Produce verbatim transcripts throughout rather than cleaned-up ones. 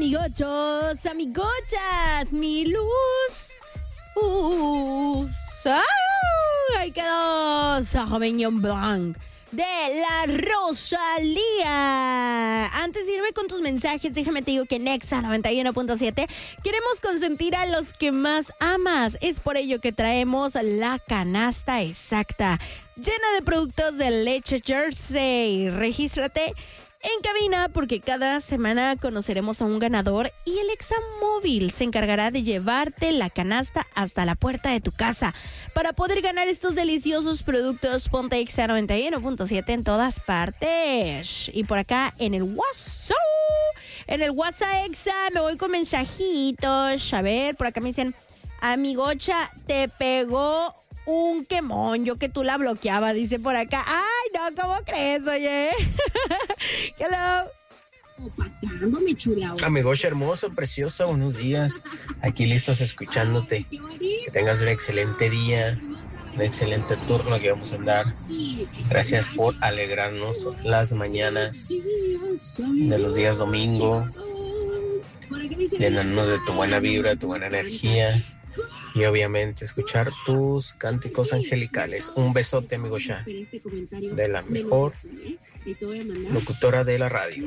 amigochos, amigochas, mi luz. Uh, ¡Ay, quedó! Sauvignon Blanc de la Rosalía. Antes de irme con tus mensajes, déjame te digo que en Exa noventa y uno punto siete queremos consentir a los que más amas. Es por ello que traemos la canasta exacta, llena de productos de leche Jersey. Regístrate en cabina porque cada semana conoceremos a un ganador y el Exa Móvil se encargará de llevarte la canasta hasta la puerta de tu casa. Para poder ganar estos deliciosos productos, ponte Exa noventa y uno punto siete en todas partes. Y por acá en el WhatsApp, en el WhatsApp Exa me voy con mensajitos. A ver, por acá me dicen, amigocha, te pegó un quemón, yo que tú la bloqueaba, dice por acá. Ay, no, ¿cómo crees, oye? Hello. Opatándome, chula. Amigocha hermoso, precioso, buenos días. Aquí listos escuchándote. Que tengas un excelente día, un excelente turno que vamos a andar. Gracias por alegrarnos las mañanas de los días domingo, llenarnos de tu buena vibra, de tu buena energía. Y obviamente escuchar tus cánticos angelicales. Un besote, amigocha, de la mejor locutora de la radio.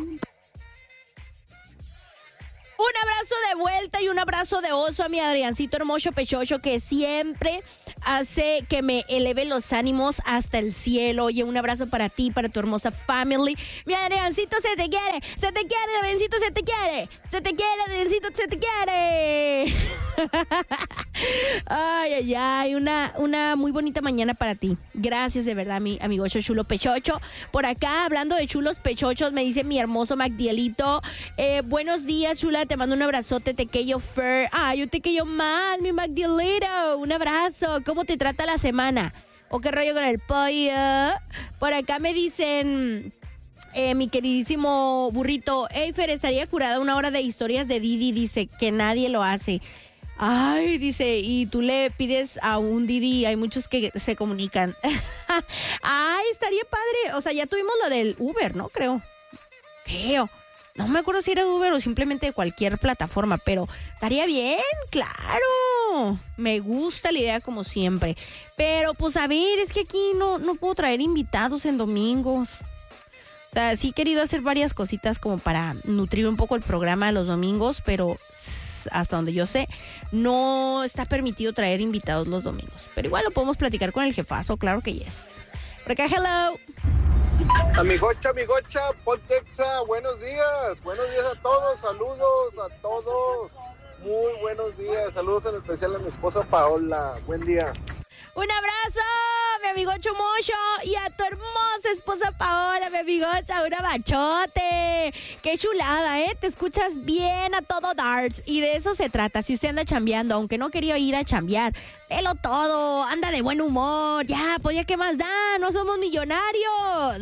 Un abrazo de vuelta y un abrazo de oso a mi Adriancito hermoso pechocho que siempre hace que me eleve los ánimos hasta el cielo. Oye, un abrazo para ti, para tu hermosa family. Mi Adriancito se te quiere, se te quiere, Adriancito se te quiere, se te quiere, Adriancito se te quiere. Ay, ay, ay, una, una muy bonita mañana para ti. Gracias de verdad, mi amigo chulo pechocho. Por acá, hablando de chulos pechochos, me dice mi hermoso Magdielito. Eh, buenos días, chula, te mando un abrazote, tequeyo Fer. Ay, yo tequeyo más, mi Magdielito. Un abrazo. ¿Cómo te trata la semana? ¿O qué rollo con el pollo? Por acá me dicen... Eh, mi queridísimo burrito, Eifer, estaría curada una hora de historias de Didi, dice que nadie lo hace. Ay, dice, y tú le pides a un Didi, hay muchos que se comunican. Ay, estaría padre, o sea, ya tuvimos lo del Uber, ¿no? Creo, creo, no me acuerdo si era de Uber o simplemente de cualquier plataforma, pero estaría bien, claro. Me gusta la idea como siempre, pero pues a ver, es que aquí no, no puedo traer invitados en domingos. O sea, sí he querido hacer varias cositas como para nutrir un poco el programa los domingos, pero hasta donde yo sé, no está permitido traer invitados los domingos. Pero igual lo podemos platicar con el jefazo, claro que yes. Por acá, hello. Amigocha, amigocha, Pontexa, buenos días. Buenos días a todos, saludos a todos. Muy buenos días, saludos en especial a mi esposa Paola. Buen día. Un abrazo, mi amigo Chumocho, y a tu hermosa esposa Paola, mi amigocha, un abachote. Qué chulada, ¿eh? Te escuchas bien a todo darts, y de eso se trata. Si usted anda chambeando, aunque no quería ir a chambear, délo todo, anda de buen humor. Ya, pues ya, ¿qué más da? No somos millonarios.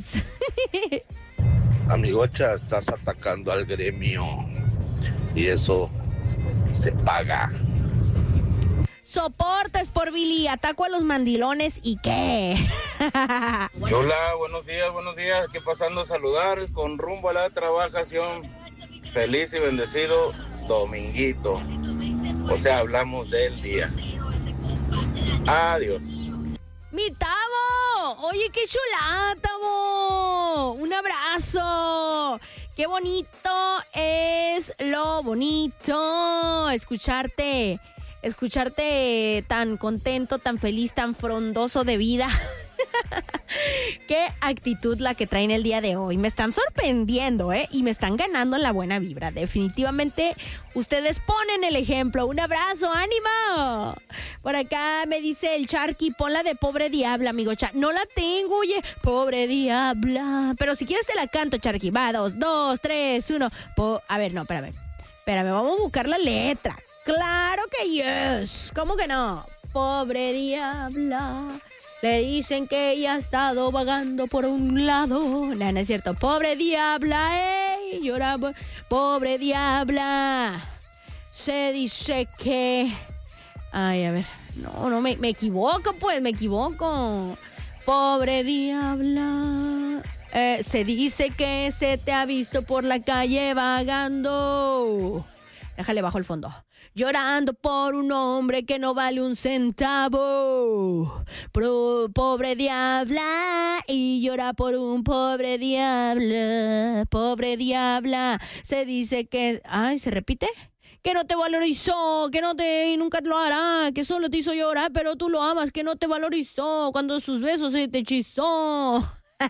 Amigocha, estás atacando al gremio, y eso se paga. Soportes por Billy, ataco a los mandilones y qué. Chula, buenos días, buenos días. ¿Qué pasando a saludar con rumbo a la trabajación? Feliz y bendecido dominguito. O sea, hablamos del día. Adiós. ¡Mi Tavo! Oye, qué chulada, Tavo. Un abrazo. Qué bonito es lo bonito. Escucharte. Escucharte tan contento, tan feliz, tan frondoso de vida. Qué actitud la que traen el día de hoy. Me están sorprendiendo, ¿eh? Y me están ganando la buena vibra. Definitivamente, ustedes ponen el ejemplo. Un abrazo, ánimo. Por acá me dice el Charqui, ponla de Pobre Diabla, amigo. No la tengo, oye. Pobre Diabla. Pero si quieres te la canto, Charqui. Va, dos, dos, tres, uno. Po- a ver, no, espérame. Espérame, vamos a buscar la letra. Claro que yes. ¿Cómo que no? Pobre diabla. Le dicen que ella ha estado vagando por un lado. No, no es cierto. Pobre diabla, ey, llora. Pobre diabla. Se dice que... Ay, a ver. No, no, me, me equivoco, pues, me equivoco. Pobre diabla. Eh, se dice que se te ha visto por la calle vagando. Déjale bajo el fondo. Llorando por un hombre que no vale un centavo. Pro, pobre diabla. Y llora por un pobre diabla. Pobre diabla. Se dice que... Ay, ¿se repite? Que no te valorizó, que no te... Y nunca lo hará, que solo te hizo llorar, pero tú lo amas, que no te valorizó cuando sus besos se te hechizó.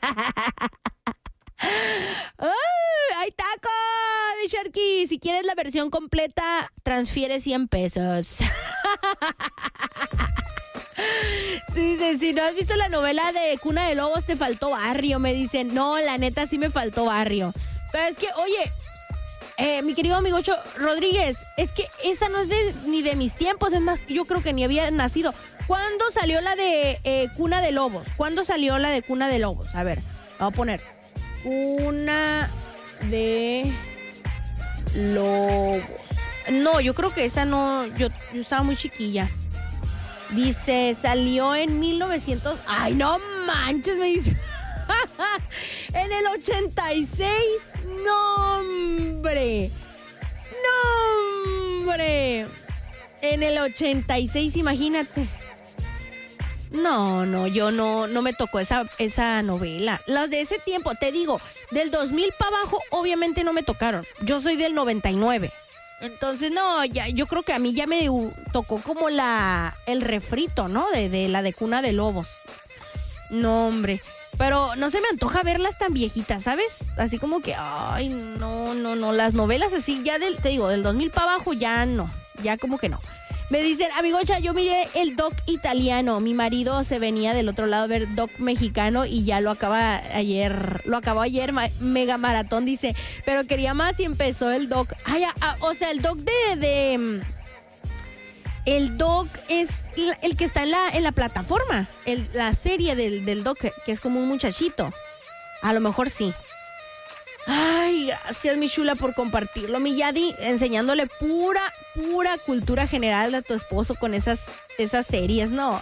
¡Ay, taco! Mi Sharky, si quieres la versión completa, transfiere cien pesos. Sí, sí, si no has visto la novela de Cuna de Lobos, te faltó barrio, me dicen. No, la neta sí me faltó barrio. Pero es que, oye, eh, mi querido amigo Cho Rodríguez, es que esa no es de, ni de mis tiempos, es más, yo creo que ni había nacido. ¿Cuándo salió la de eh, Cuna de Lobos? ¿Cuándo salió la de Cuna de Lobos? A ver, voy a poner Cuna de Lobos. No, yo creo que esa no, yo, yo estaba muy chiquilla. Dice, salió en mil novecientos... ¡Ay, no manches! Me dice... En el ochenta y seis. ¡No, hombre! ¡No, hombre! En el ochenta y seis, imagínate. No, no, yo no, no me tocó esa, esa novela. Las de ese tiempo, te digo, del dos mil para abajo, obviamente no me tocaron. Yo soy del noventa y nueve. Entonces, no, ya, yo creo que a mí ya me tocó como la el refrito, ¿no? De, de la de Cuna de Lobos. No, hombre. Pero no se me antoja verlas tan viejitas, ¿sabes? Así como que, ay, no, no, no. Las novelas así, ya del, te digo, del dos mil para abajo, ya no. Ya como que no. Me dicen, amigocha, yo miré el doc italiano. Mi marido se venía del otro lado a ver doc mexicano y ya lo acaba ayer, lo acabó ayer, ma, mega maratón, dice. Pero quería más y empezó el doc. Ay, a, a, o sea, el doc de, de... El doc es el que está en la, en la plataforma. El, la serie del, del doc, que es como un muchachito. A lo mejor sí. Ay, gracias, mi chula, por compartirlo. Mi Yadi, enseñándole pura, pura cultura general a tu esposo con esas, esas series, ¿no?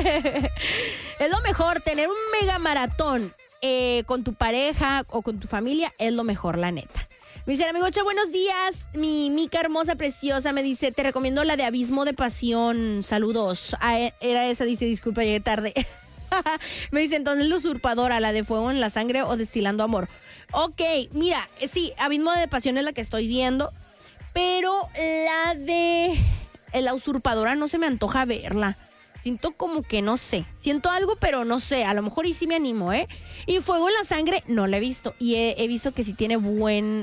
Es lo mejor, tener un mega maratón eh, con tu pareja o con tu familia es lo mejor, la neta. Me dice, amigocha, buenos días. Mi Mica hermosa, preciosa, me dice, te recomiendo la de Abismo de Pasión. Saludos. Ah, era esa, dice, disculpa, llegué tarde. Me dice, entonces la usurpadora, la de Fuego en la Sangre o Destilando Amor. Ok, mira, sí, Abismo de Pasión es la que estoy viendo, pero la de la usurpadora no se me antoja verla. Siento como que no sé, siento algo, pero no sé, a lo mejor y sí me animo, ¿eh? Y Fuego en la Sangre no la he visto, y he, he visto que sí tiene buen,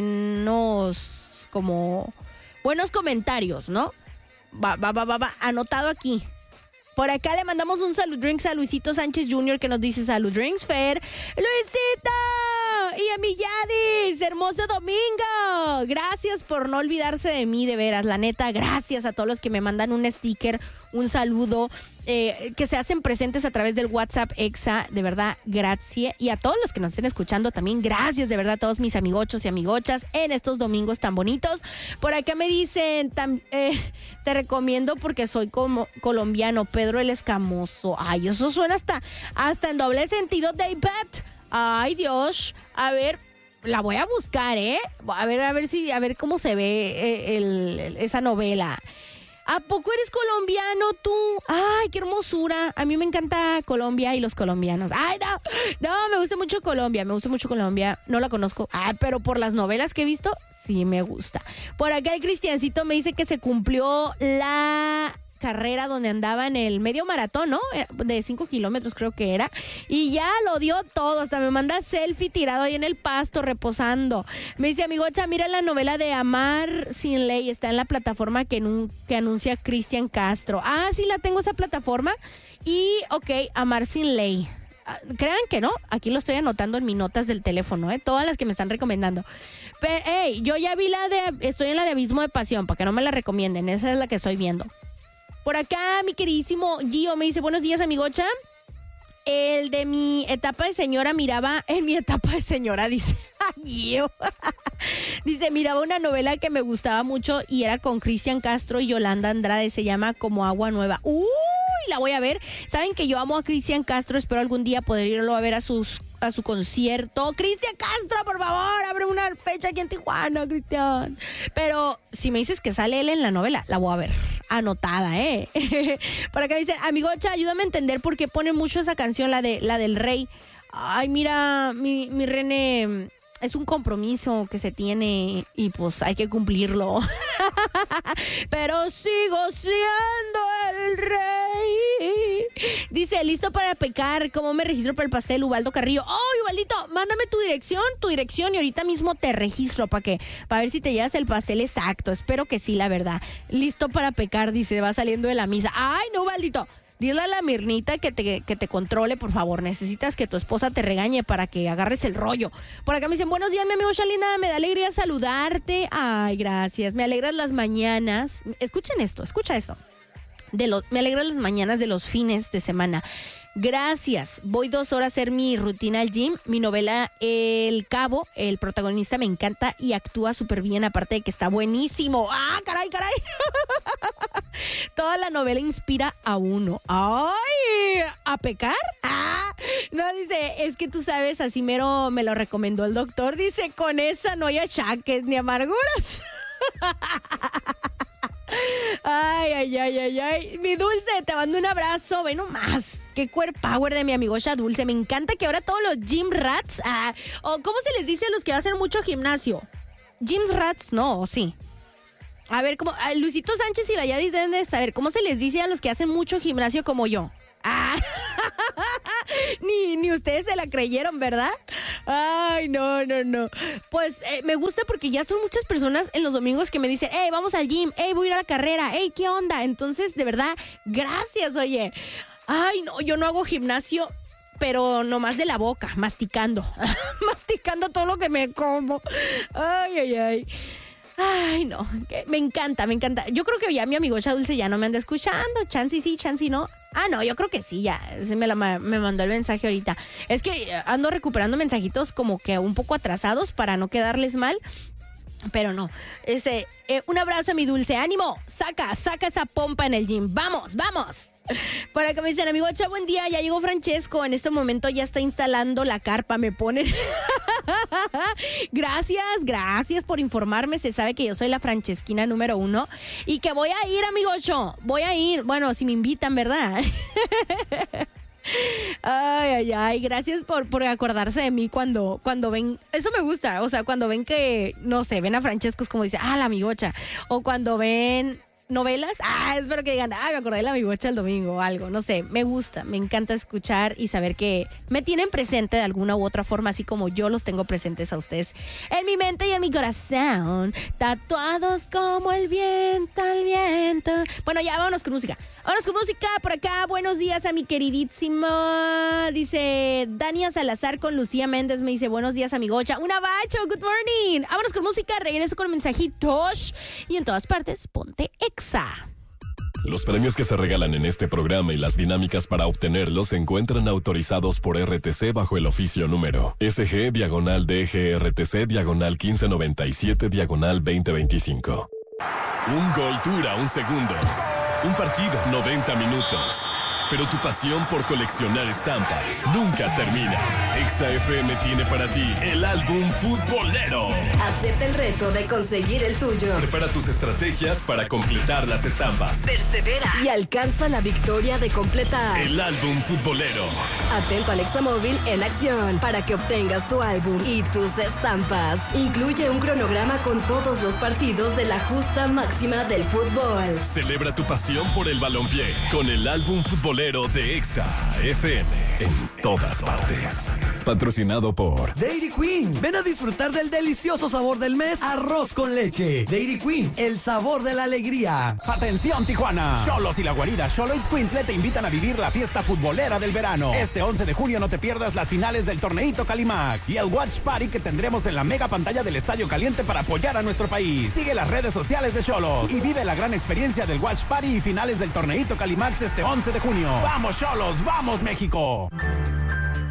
buenos, como, buenos comentarios, ¿no? Va, va, va, va, va, anotado aquí. Por acá le mandamos un salud drinks a Luisito Sánchez junior que nos dice salud drinks, Fer. ¡Luisito! Y a mi Yadis, hermoso domingo. Gracias por no olvidarse de mí, de veras, la neta. Gracias a todos los que me mandan un sticker, un saludo, eh, que se hacen presentes a través del WhatsApp Exa. De verdad, gracias. Y a todos los que nos estén escuchando también, gracias de verdad a todos mis amigochos y amigochas en estos domingos tan bonitos. Por acá me dicen, tam, eh, te recomiendo porque soy como colombiano, Pedro el Escamoso. Ay, eso suena hasta, hasta en doble sentido, David. Ay, Dios. A ver, la voy a buscar, ¿eh? A ver, a ver si, a ver cómo se ve el, el, esa novela. ¿A poco eres colombiano tú? Ay, qué hermosura. A mí me encanta Colombia y los colombianos. Ay, no, no, me gusta mucho Colombia, me gusta mucho Colombia. No la conozco. Ay, pero por las novelas que he visto, sí me gusta. Por acá el Cristiancito me dice que se cumplió la carrera donde andaba en el medio maratón, ¿no? De cinco kilómetros creo que era. Y ya lo dio todo. Hasta me manda selfie tirado ahí en el pasto, reposando. Me dice, amigocha, mira la novela de Amar sin ley. Está en la plataforma que, nun- que anuncia Cristian Castro. Ah, sí, la tengo esa plataforma. Y, ok, Amar sin ley. Crean que no, aquí lo estoy anotando en mis notas del teléfono, ¿eh? Todas las que me están recomendando. Pero, hey, yo ya vi la de, estoy en la de Abismo de Pasión, para que no me la recomienden. Esa es la que estoy viendo. Por acá, mi queridísimo Gio me dice, buenos días, amigocha. El de mi etapa de señora miraba, en mi etapa de señora, dice, Gio. Dice, miraba una novela que me gustaba mucho y era con Cristian Castro y Yolanda Andrade, se llama Como Agua Nueva. ¡Uy! La voy a ver. Saben que yo amo a Cristian Castro, espero algún día poder irlo a ver a sus a su concierto. Cristian Castro, por favor, abre una fecha aquí en Tijuana, Cristian. Pero si me dices que sale él en la novela, la voy a ver. Anotada, ¿eh? Por acá dice, amigocha, ayúdame a entender por qué ponen mucho esa canción, la de la del rey. Ay, mira, mi, mi René, es un compromiso que se tiene y pues hay que cumplirlo. Pero sigo siendo el rey. Dice, listo para pecar. ¿Cómo me registro para el pastel? Ubaldo Carrillo. Oh, Ubaldito, mándame tu dirección, tu dirección y ahorita mismo te registro para que, para ver si te llevas el pastel exacto. Espero que sí, la verdad. Listo para pecar, dice, va saliendo de la misa. Ay, no, Ubaldito. Dile a la Mirnita que te, que te controle, por favor. Necesitas que tu esposa te regañe para que agarres el rollo. Por acá me dicen, buenos días, mi amigo Shalina. Me da alegría saludarte. Ay, gracias. Me alegras las mañanas. Escuchen esto, escucha eso. De los, me alegran las mañanas de los fines de semana. Gracias. Voy dos horas a hacer mi rutina al gym. Mi novela El Cabo, el protagonista me encanta y actúa súper bien, aparte de que está buenísimo. ¡Ah, caray, caray! Toda la novela inspira a uno. ¡Ay! ¿A pecar? ¡Ah! No, dice, es que tú sabes, así mero me lo recomendó el doctor. Dice, con esa no hay achaques ni amarguras. Ay, ay, ay, ay, ay. Mi Dulce, te mando un abrazo. Ve nomás. Qué core power de mi amigocha Dulce. Me encanta que ahora todos los gym rats, ah, o ¿cómo se les dice a los que hacen mucho gimnasio? Gym rats, no, sí. A ver, ¿cómo? A Luisito Sánchez y la Yadis deben de saber. ¿Cómo se les dice a los que hacen mucho gimnasio como yo? Ah, ni, ni ustedes se la creyeron, ¿verdad? Ay, no, no, no. Pues eh, me gusta porque ya son muchas personas en los domingos que me dicen, hey, vamos al gym, hey, voy a ir a la carrera, hey, ¿qué onda? Entonces, de verdad, gracias, oye. Ay, no, yo no hago gimnasio, pero nomás de la boca, masticando. Masticando todo lo que me como. Ay, ay, ay. Ay, no, me encanta, me encanta. Yo creo que ya mi amigocha Dulce ya no me anda escuchando. Chancy sí, chancy no. Ah, no, yo creo que sí, ya. Se me, la, me mandó el mensaje ahorita. Es que ando recuperando mensajitos como que un poco atrasados para no quedarles mal. Pero no. Ese, eh, un abrazo a mi Dulce. ¡Ánimo! Saca, saca esa pompa en el gym. ¡Vamos, vamos! Por acá me dicen, amigo, cha, buen día, ya llegó Francesco, en este momento ya está instalando la carpa, me ponen. Gracias, gracias por informarme, se sabe que yo soy la francesquina número uno y que voy a ir, amigo, cho, voy a ir, bueno, si me invitan, ¿verdad? Ay, ay, ay, gracias por, por acordarse de mí cuando, cuando ven, eso me gusta, o sea, cuando ven que, no sé, ven a Francesco es como dice, ah, la amigocha, o cuando ven novelas, ah, espero que digan, ah, me acordé de la amigocha el domingo o algo, no sé, me gusta, me encanta escuchar y saber que me tienen presente de alguna u otra forma, así como yo los tengo presentes a ustedes en mi mente y en mi corazón, tatuados como el viento, el viento. Bueno, ya, vámonos con música, vámonos con música por acá. Buenos días a mi queridísimo, dice Dania Salazar con Lucía Méndez, me dice, buenos días, amigocha, un abacho, good morning. Vámonos con música, regreso con mensajitos y en todas partes, ponte Exa. Los premios que se regalan en este programa y las dinámicas para obtenerlos se encuentran autorizados por R T C bajo el oficio número S G diagonal D G R T C diagonal quince noventa y siete diagonal veinte veinticinco. Un gol dura un segundo. Un partido, noventa minutos. Pero tu pasión por coleccionar estampas nunca termina. Exa F M tiene para ti el álbum futbolero. Acepta el reto de conseguir el tuyo. Prepara tus estrategias para completar las estampas. Persevera y alcanza la victoria de completar el álbum futbolero. Atento al Exa Móvil en acción para que obtengas tu álbum y tus estampas. Incluye un cronograma con todos los partidos de la justa máxima del fútbol. Celebra tu pasión por el balompié con el álbum futbolero de Exa F M en todas partes. Patrocinado por Dairy Queen. Ven a disfrutar del delicioso sabor del mes, arroz con leche. Dairy Queen, el sabor de la alegría. Atención, Tijuana. Xolos y la guarida Xolo Escuintle te invitan a vivir la fiesta futbolera del verano. Este once de junio no te pierdas las finales del torneito Calimax y el Watch Party que tendremos en la mega pantalla del Estadio Caliente para apoyar a nuestro país. Sigue las redes sociales de Xolos y vive la gran experiencia del Watch Party y finales del torneito Calimax este once de junio. ¡Vamos, Xolos! ¡Vamos, México!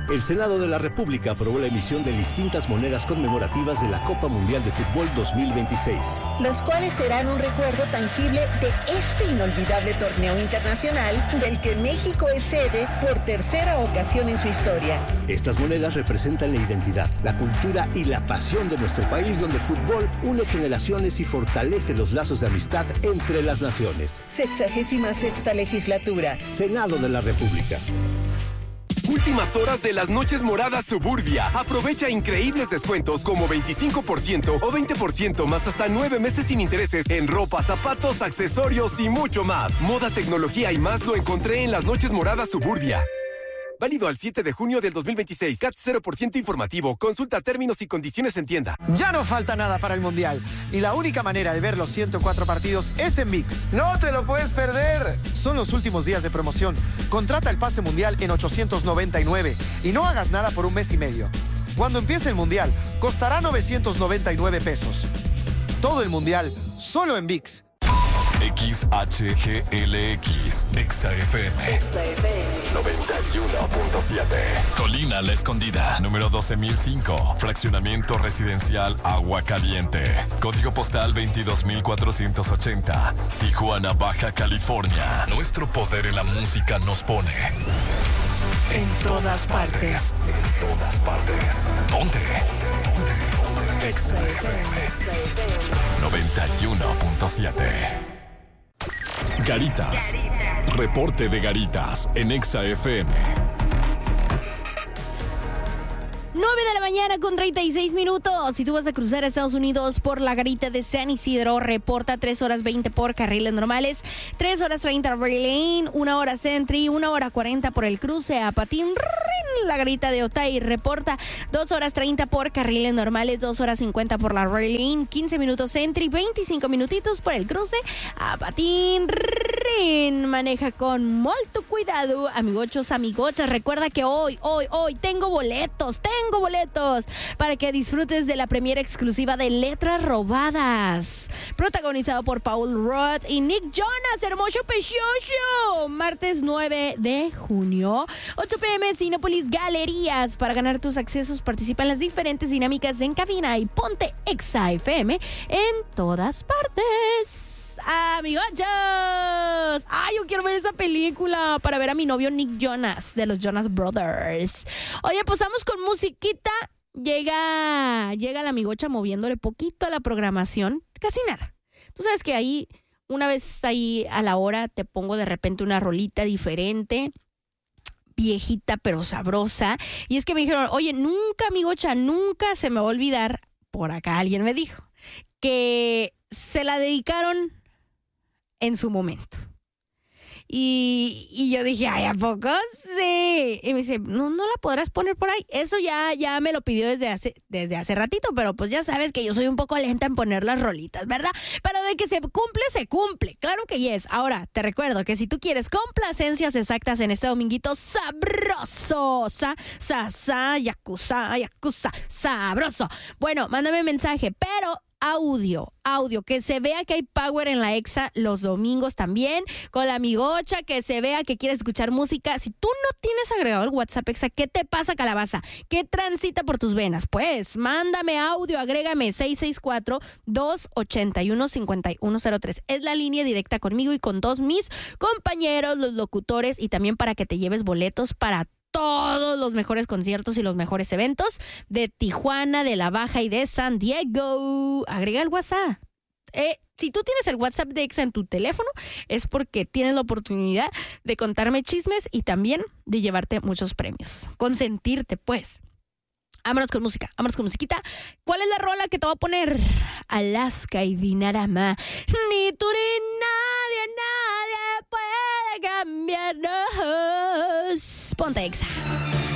El Senado de la República aprobó la emisión de distintas monedas conmemorativas de la Copa Mundial de Fútbol dos mil veintiséis. Las cuales serán un recuerdo tangible de este inolvidable torneo internacional del que México es sede por tercera ocasión en su historia. Estas monedas representan la identidad, la cultura y la pasión de nuestro país, donde el fútbol une generaciones y fortalece los lazos de amistad entre las naciones. Sexagésima sexta legislatura. Senado de la República. Últimas horas de las noches moradas Suburbia. Aprovecha increíbles descuentos como veinticinco por ciento o veinte por ciento más hasta nueve meses sin intereses en ropa, zapatos, accesorios y mucho más. Moda, tecnología y más lo encontré en las noches moradas Suburbia. Válido al siete de junio del dos mil veintiséis. C A T cero por ciento informativo. Consulta términos y condiciones en tienda. Ya no falta nada para el Mundial. Y la única manera de ver los ciento cuatro partidos es en ViX. ¡No te lo puedes perder! Son los últimos días de promoción. Contrata el pase Mundial en ochocientos noventa y nueve y no hagas nada por un mes y medio. Cuando empiece el Mundial, costará novecientos noventa y nueve pesos. Todo el Mundial, solo en ViX. X H G L X, Exa F M, noventa y uno punto siete. Colina La Escondida, número doce mil cinco. Fraccionamiento residencial Agua Caliente. Código postal veintidós mil cuatrocientos ochenta. Tijuana, Baja California. Nuestro poder en la música nos pone en todas partes. En todas partes. ¿Dónde? Exa F M noventa y uno punto siete. Garitas. Reporte de Garitas en Exa F M. nueve de la mañana con treinta y seis minutos. Si tú vas a cruzar a Estados Unidos por la garita de San Isidro, reporta tres horas veinte por carriles normales, tres horas treinta Rail Lane, una hora Sentry, una hora cuarenta por el cruce a Patín. La garita de Otay reporta dos horas treinta por carriles normales, dos horas cincuenta por la Rail Lane, quince minutos Sentry, veinticinco minutitos por el cruce a Patín. Maneja con mucho cuidado, amigochos, amigochas. Recuerda que hoy, hoy, hoy tengo boletos, tengo boletos para que disfrutes de la premiera exclusiva de Letras Robadas, protagonizado por Paul Rudd y Nick Jonas, hermoso precioso. Martes nueve de junio, ocho p m, Cinépolis Galerías. Para ganar tus accesos, participa en las diferentes dinámicas en cabina y ponte Exa F M en todas partes. Amigochos, ay, yo quiero ver esa película para ver a mi novio Nick Jonas de los Jonas Brothers. Oye, pues vamos con musiquita. Llega, llega la amigocha moviéndole poquito a la programación, casi nada. Tú sabes que ahí, una vez ahí a la hora, te pongo de repente una rolita diferente, viejita pero sabrosa. Y es que me dijeron, oye, nunca, amigocha, nunca se me va a olvidar, por acá alguien me dijo, que se la dedicaron en su momento. Y, y yo dije, ay, ¿a poco? Sí. Y me dice, no, no la podrás poner por ahí. Eso ya, ya me lo pidió desde hace, desde hace ratito, pero pues ya sabes que yo soy un poco lenta en poner las rolitas, ¿verdad? Pero de que se cumple, se cumple. Claro que yes. Ahora, te recuerdo que si tú quieres complacencias exactas en este dominguito sabroso, sa, sa, sa, yakuza, yakuza, sabroso. Bueno, mándame mensaje, pero audio, audio, que se vea que hay power en la Exa los domingos también, con la amigocha, que se vea que quieres escuchar música. Si tú no tienes agregado el WhatsApp Exa, ¿qué te pasa, calabaza? ¿Qué transita por tus venas? Pues, mándame audio, agrégame seis seis cuatro, dos ocho uno, cinco uno cero tres. Es la línea directa conmigo y con todos mis compañeros, los locutores, y también para que te lleves boletos para todos los mejores conciertos y los mejores eventos de Tijuana, de La Baja y de San Diego. Agrega el WhatsApp. Eh, si tú tienes el WhatsApp de Exa en tu teléfono, es porque tienes la oportunidad de contarme chismes y también de llevarte muchos premios. Consentirte, pues. Vámonos con música, vámonos con musiquita. ¿Cuál es la rola que te voy a poner? Alaska y Dinarama. Ni tú ni nadie, nadie puede cambiarnos. Ponte Exa.